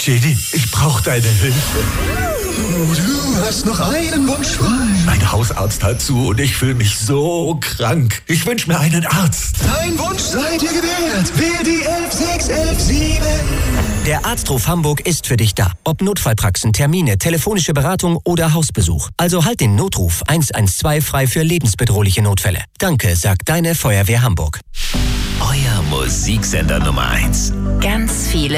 Jenny, ich brauche deine Hilfe. Du hast noch einen Wunsch frei. Mein Hausarzt hat zu und ich fühle mich so krank. Ich wünsche mir einen Arzt. Dein Wunsch sei dir gewährt. Wähl die 11617. Der Arztruf Hamburg ist für dich da. Ob Notfallpraxen, Termine, telefonische Beratung oder Hausbesuch. Also halt den Notruf 112 frei für lebensbedrohliche Notfälle. Danke, sagt deine Feuerwehr Hamburg. Euer Musiksender Nummer 1. Ganz viele